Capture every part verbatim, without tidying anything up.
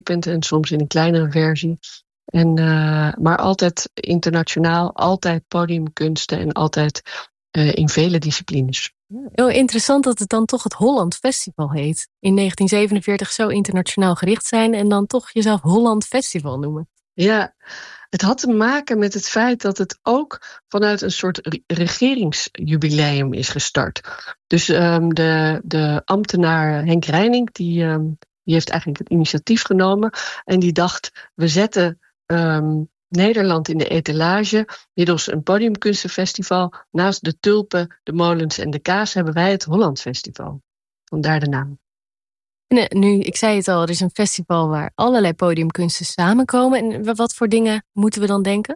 en soms in een kleinere versie. En, uh, maar altijd internationaal, altijd podiumkunsten en altijd uh, in vele disciplines. Heel interessant dat het dan toch het Holland Festival heet. In negentien zevenenveertig zo internationaal gericht zijn en dan toch jezelf Holland Festival noemen. Ja, het had te maken met het feit dat het ook vanuit een soort regeringsjubileum is gestart. Dus um, de, de ambtenaar Henk Reining, die, um, die heeft eigenlijk het initiatief genomen. En die dacht, we zetten um, Nederland in de etalage. Middels een podiumkunstenfestival. Naast de tulpen, de molens en de kaas hebben wij het Holland Festival. Vandaar de naam. En nu, ik zei het al, er is een festival waar allerlei podiumkunsten samenkomen. En wat voor dingen moeten we dan denken?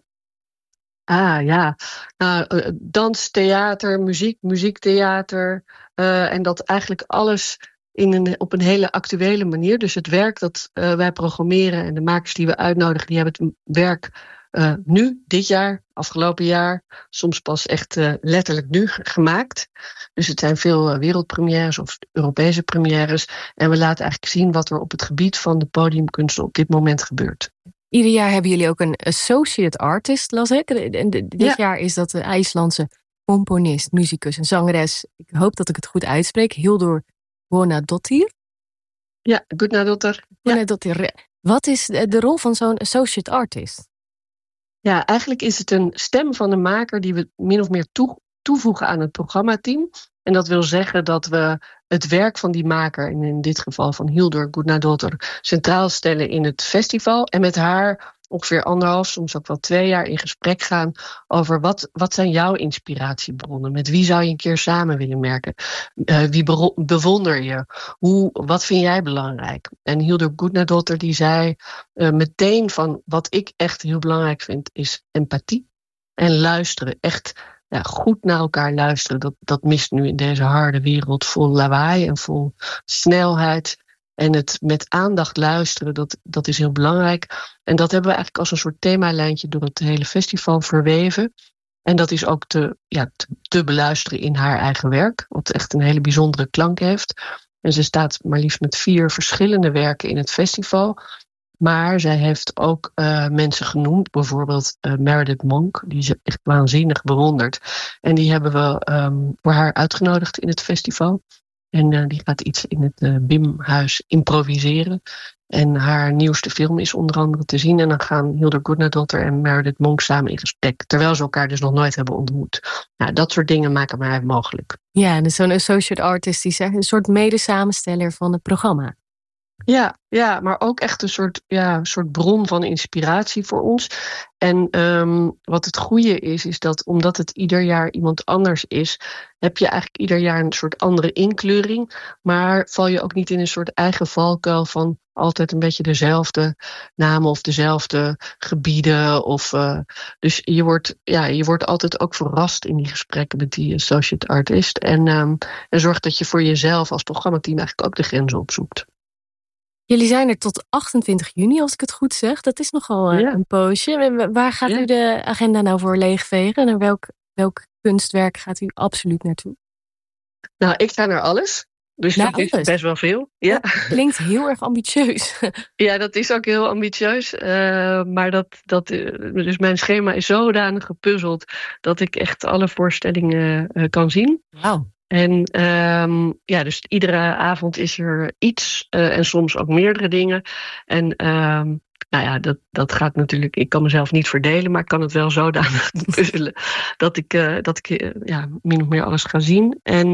Ah ja, nou, uh, dans, theater, muziek, muziektheater. Uh, en dat eigenlijk alles in een, op een hele actuele manier. Dus het werk dat uh, wij programmeren en de makers die we uitnodigen, die hebben het werk uh, nu, dit jaar, afgelopen jaar, soms pas echt uh, letterlijk nu gemaakt. Dus het zijn veel uh, wereldpremières of Europese premières. En we laten eigenlijk zien wat er op het gebied van de podiumkunsten op dit moment gebeurt. Ieder jaar hebben jullie ook een associate artist, las ik. En dit ja. jaar is dat de IJslandse componist, muzikus en zangeres. Ik hoop dat ik het goed uitspreek. Hildur Guðnadóttir. Ja, Guðnadóttir. Guðnadóttir. Ja. Wat is de rol van zo'n associate artist? Ja, eigenlijk is het een stem van de maker die we min of meer toe, toevoegen aan het programmateam. En dat wil zeggen dat we het werk van die maker, en in dit geval van Hildur Guðnadóttir, centraal stellen in het festival. En met haar ongeveer anderhalf, soms ook wel twee jaar in gesprek gaan over wat, wat zijn jouw inspiratiebronnen? Met wie zou je een keer samen willen werken? Uh, wie bero- bewonder je? Hoe, wat vind jij belangrijk? En Hildur Guðnadóttir die zei uh, meteen van wat ik echt heel belangrijk vind is empathie en luisteren. Echt ja, goed naar elkaar luisteren. Dat, dat mist nu in deze harde wereld vol lawaai en vol snelheid. En het met aandacht luisteren, dat, dat is heel belangrijk. En dat hebben we eigenlijk als een soort themalijntje door het hele festival verweven. En dat is ook te, ja, te, te beluisteren in haar eigen werk, wat echt een hele bijzondere klank heeft. En ze staat maar liefst met vier verschillende werken in het festival. Maar zij heeft ook uh, mensen genoemd, bijvoorbeeld uh, Meredith Monk, die ze echt waanzinnig bewondert. En die hebben we um, voor haar uitgenodigd in het festival. En uh, die gaat iets in het uh, B I M-huis improviseren. En haar nieuwste film is onder andere te zien. En dan gaan Hildur Guðnadóttir en Meredith Monk samen in gesprek. Terwijl ze elkaar dus nog nooit hebben ontmoet. Nou, dat soort dingen maken mij mogelijk. Ja, dus zo'n associate artist, die zegt een soort mede-samensteller van het programma. Ja, ja, maar ook echt een soort, ja, een soort bron van inspiratie voor ons. En um, wat het goede is, is dat omdat het ieder jaar iemand anders is, heb je eigenlijk ieder jaar een soort andere inkleuring. Maar val je ook niet in een soort eigen valkuil van altijd een beetje dezelfde namen of dezelfde gebieden. Of, uh, dus je wordt, ja, je wordt altijd ook verrast in die gesprekken met die associate artist. En, um, en zorg dat je voor jezelf als programmateam eigenlijk ook de grenzen opzoekt. Jullie zijn er tot achtentwintig juni, als ik het goed zeg. Dat is nogal uh, ja. een poosje. Waar gaat ja. u de agenda nou voor leegvegen? En welk, welk kunstwerk gaat u absoluut naartoe? Nou, ik ga naar alles. Dus naar dat alles. is best wel veel. Ja. Dat klinkt heel erg ambitieus. Ja, dat is ook heel ambitieus. Uh, maar dat, dat, uh, dus mijn schema is zodanig gepuzzeld dat ik echt alle voorstellingen uh, kan zien. Wauw. En um, ja, dus iedere avond is er iets uh, en soms ook meerdere dingen. En um, nou ja, dat, dat gaat natuurlijk, ik kan mezelf niet verdelen, maar ik kan het wel zodanig puzzelen dat ik, uh, dat ik uh, ja, min of meer alles ga zien. En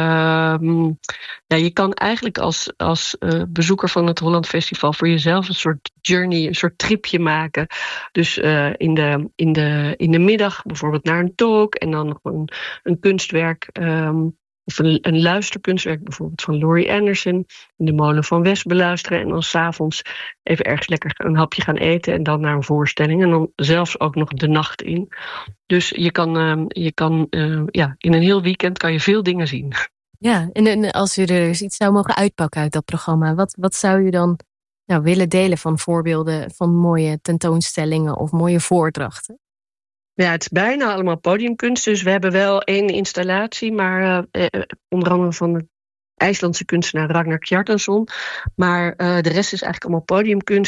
um, ja, je kan eigenlijk als, als uh, bezoeker van het Holland Festival voor jezelf een soort journey, een soort tripje maken. Dus uh, in, de, in, de, in de middag bijvoorbeeld naar een talk en dan nog een, een kunstwerk. Um, Of een, een luisterkunstwerk bijvoorbeeld van Laurie Anderson. In de molen van West beluisteren. En dan 's avonds even ergens lekker een hapje gaan eten. En dan naar een voorstelling. En dan zelfs ook nog de nacht in. Dus je kan, uh, je kan uh, ja, in een heel weekend kan je veel dingen zien. Ja, en, en als u er eens iets zou mogen uitpakken uit dat programma. Wat, wat zou u dan nou, willen delen van voorbeelden van mooie tentoonstellingen of mooie voordrachten? Ja, het is bijna allemaal podiumkunst. Dus we hebben wel één installatie, maar uh, onder andere van de IJslandse kunstenaar Ragnar Kjartansson. Maar uh, de rest is eigenlijk allemaal podiumkunst.